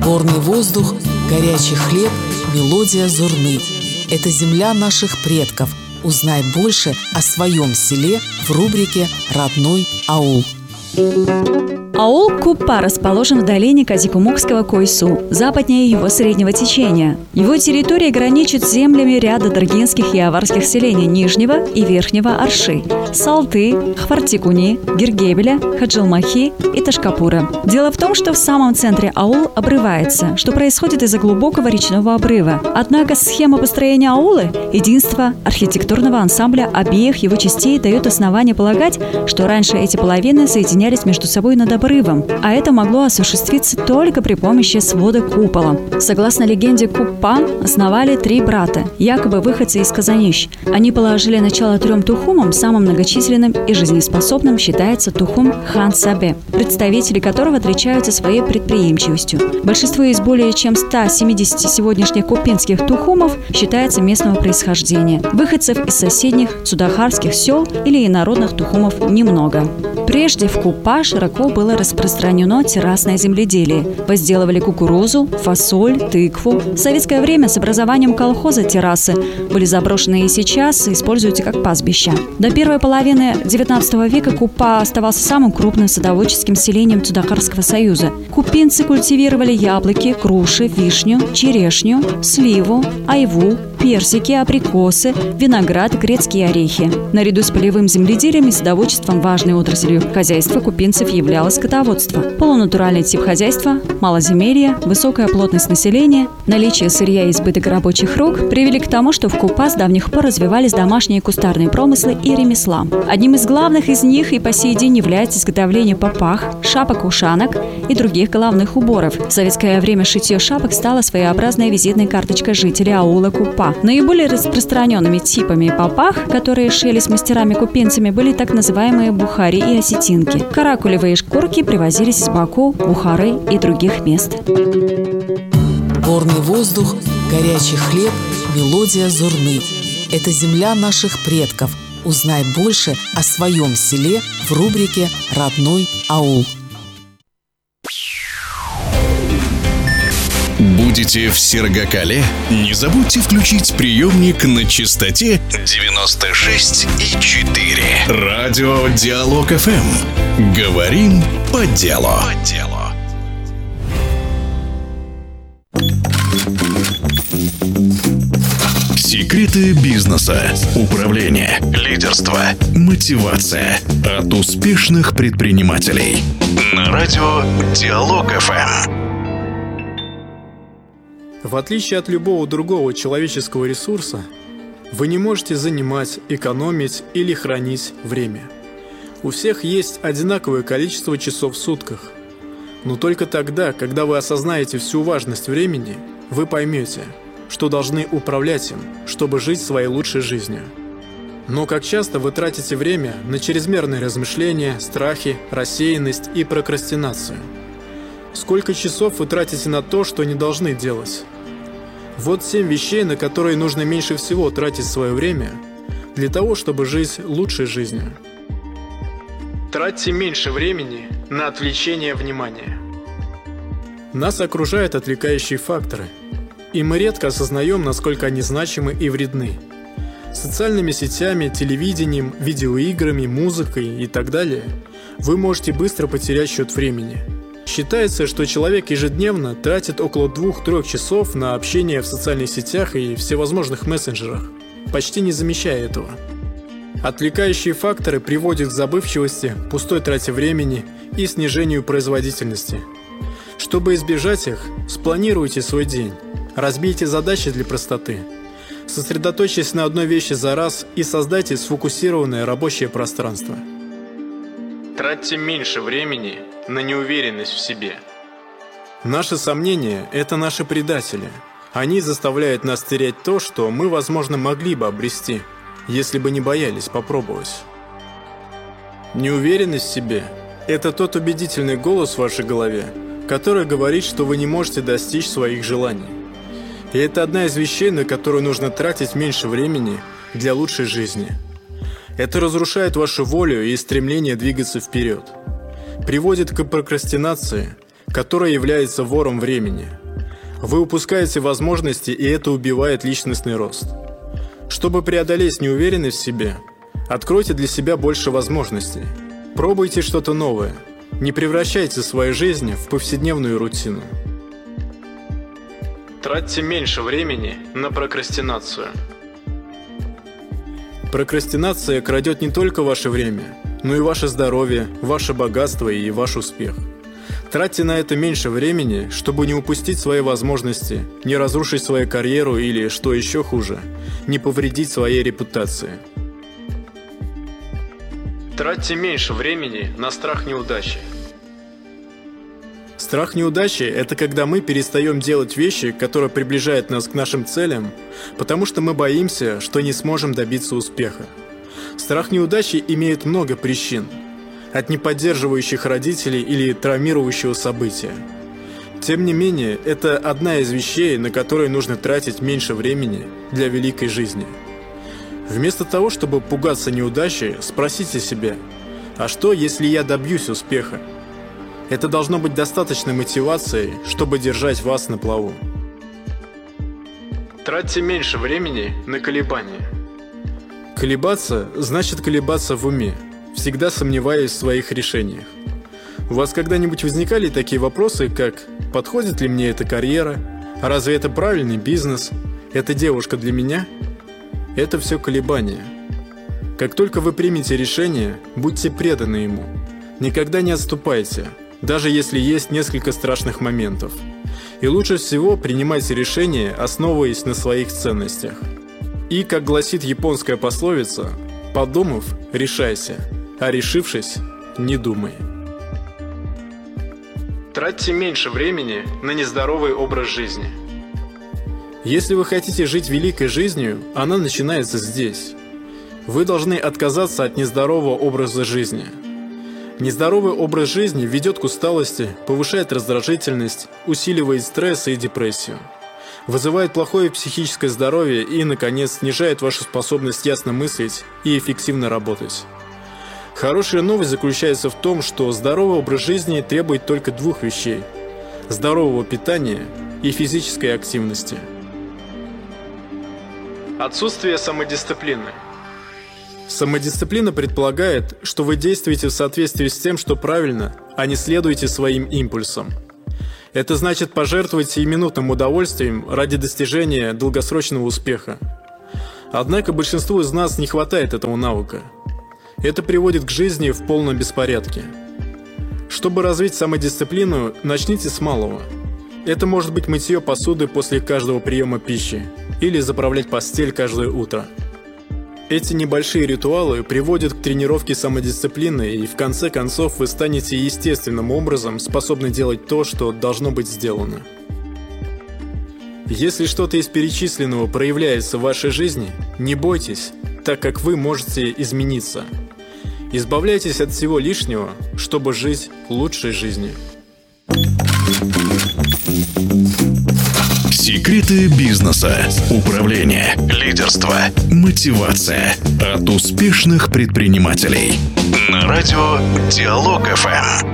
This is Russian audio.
Горный воздух, горячий хлеб, мелодия зурны. Это земля наших предков. Узнай больше о своем селе в рубрике «Родной аул». Аул Куппа расположен в долине Казикумукского Койсу, западнее его среднего течения. Его территория граничит с землями ряда даргинских и аварских селений Нижнего и Верхнего Арши, Салты, Хвартикуни, Гиргебеля, Хаджилмахи и Ташкапура. Дело в том, что в самом центре аул обрывается, что происходит из-за глубокого речного обрыва. Однако схема построения аула, единство архитектурного ансамбля обеих его частей дает основание полагать, что раньше эти половины соединялись между собой над обрывом, а это могло осуществиться только при помощи свода купола. Согласно легенде, Куппа основали 3 брата, якобы выходцы из Казанищ. Они положили начало 3 тухумам, самым многочисленным и жизнеспособным считается тухум хан Сабе, представители которого отличаются своей предприимчивостью. Большинство из более чем 170 сегодняшних купинских тухумов считается местного происхождения. Выходцев из соседних цудахарских сел или инородных тухумов немного. Прежде в Куппа широко было распространено террасное земледелие. Возделывали кукурузу, фасоль, тыкву. В советское время с образованием колхоза террасы были заброшены и сейчас используются как пастбища. До первой половины XIX века Куппа оставался самым крупным садоводческим селением Цудахарского союза. Купинцы культивировали яблоки, груши, вишню, черешню, сливу, айву, персики, абрикосы, виноград, грецкие орехи. Наряду с полевым земледелием и садоводчеством важной отраслью хозяйства купинцев являлось скотоводство. Полунатуральный тип хозяйства, малоземелье, высокая плотность населения, наличие сырья и избыток рабочих рук привели к тому, что в Куппа с давних пор развивались домашние кустарные промыслы и ремесла. Одним из главных из них и по сей день является изготовление папах, шапок-ушанок и других головных уборов. В советское время шитье шапок стало своеобразной визитной карточкой жителей аула Куппа. Наиболее распространенными типами папах, которые шились мастерами-купинцами, были так называемые бухари и осетинки. Каракулевые шкурки привозились из Баку, Бухары и других мест. Горный воздух, горячий хлеб, мелодия зурны. Это земля наших предков. Узнай больше о своем селе в рубрике «Родной аул». Будете в Сергакале? Не забудьте включить приемник на частоте 96,4. Радио Диалог ФМ. Говорим по делу. Секреты бизнеса, управления, лидерства, мотивация от успешных предпринимателей. На радио Диалог ФМ. В отличие от любого другого человеческого ресурса, вы не можете занимать, экономить или хранить время. У всех есть одинаковое количество часов в сутках. Но только тогда, когда вы осознаете всю важность времени, вы поймете, что должны управлять им, чтобы жить своей лучшей жизнью. Но как часто вы тратите время на чрезмерные размышления, страхи, рассеянность и прокрастинацию? Сколько часов вы тратите на то, что не должны делать? Вот 7 вещей, на которые нужно меньше всего тратить свое время для того, чтобы жить лучшей жизнью. Тратьте меньше времени на отвлечение внимания. Нас окружают отвлекающие факторы, и мы редко осознаем, насколько они значимы и вредны. Социальными сетями, телевидением, видеоиграми, музыкой и так далее вы можете быстро потерять счет времени. Считается, что человек ежедневно тратит около 2-3 часов на общение в социальных сетях и всевозможных мессенджерах, почти не замечая этого. Отвлекающие факторы приводят к забывчивости, пустой трате времени и снижению производительности. Чтобы избежать их, спланируйте свой день, разбейте задачи для простоты, сосредоточьтесь на одной вещи за раз и создайте сфокусированное рабочее пространство. Тратьте меньше времени на неуверенность в себе. Наши сомнения – это наши предатели. Они заставляют нас терять то, что мы, возможно, могли бы обрести, если бы не боялись попробовать. Неуверенность в себе – это тот убедительный голос в вашей голове, который говорит, что вы не можете достичь своих желаний. И это одна из вещей, на которую нужно тратить меньше времени для лучшей жизни. Это разрушает вашу волю и стремление двигаться вперед. Приводит к прокрастинации, которое является вором времени. Вы упускаете возможности, и это убивает личностный рост. Чтобы преодолеть неуверенность в себе, откройте для себя больше возможностей. Пробуйте что-то новое. Не превращайте свою жизнь в повседневную рутину. Тратьте меньше времени на прокрастинацию. Прокрастинация крадет не только ваше время, но и ваше здоровье, ваше богатство и ваш успех. Тратьте на это меньше времени, чтобы не упустить свои возможности, не разрушить свою карьеру или, что еще хуже, не повредить своей репутации. Тратьте меньше времени на страх неудачи. Страх неудачи – это когда мы перестаем делать вещи, которые приближают нас к нашим целям, потому что мы боимся, что не сможем добиться успеха. Страх неудачи имеет много причин – от неподдерживающих родителей или травмирующего события. Тем не менее, это одна из вещей, на которые нужно тратить меньше времени для великой жизни. Вместо того, чтобы пугаться неудачи, спросите себя: а что, если я добьюсь успеха? Это должно быть достаточной мотивацией, чтобы держать вас на плаву. Тратьте меньше времени на колебания. Колебаться значит колебаться в уме, всегда сомневаясь в своих решениях. У вас когда-нибудь возникали такие вопросы, как: подходит ли мне эта карьера? А разве это правильный бизнес? Эта девушка для меня? Это все колебания. Как только вы примете решение, будьте преданы ему. Никогда не отступайте, даже если есть несколько страшных моментов. И лучше всего принимайте решения, основываясь на своих ценностях. И, как гласит японская пословица, подумав, решайся, а решившись, не думай. Тратьте меньше времени на нездоровый образ жизни. Если вы хотите жить великой жизнью, она начинается здесь. Вы должны отказаться от нездорового образа жизни. Нездоровый образ жизни ведет к усталости, повышает раздражительность, усиливает стресс и депрессию, вызывает плохое психическое здоровье и, наконец, снижает вашу способность ясно мыслить и эффективно работать. Хорошая новость заключается в том, что здоровый образ жизни требует только двух вещей – здорового питания и физической активности. Отсутствие самодисциплины. Самодисциплина предполагает, что вы действуете в соответствии с тем, что правильно, а не следуете своим импульсам. Это значит пожертвовать сиюминутным удовольствием ради достижения долгосрочного успеха. Однако большинству из нас не хватает этого навыка. Это приводит к жизни в полном беспорядке. Чтобы развить самодисциплину, начните с малого. Это может быть мытье посуды после каждого приема пищи или заправлять постель каждое утро. Эти небольшие ритуалы приводят к тренировке самодисциплины, и в конце концов вы станете естественным образом способны делать то, что должно быть сделано. Если что-то из перечисленного проявляется в вашей жизни, не бойтесь, так как вы можете измениться. Избавляйтесь от всего лишнего, чтобы жить лучшей жизнью. Секреты бизнеса, управления, лидерства, мотивация от успешных предпринимателей. На радио Диалог ФМ.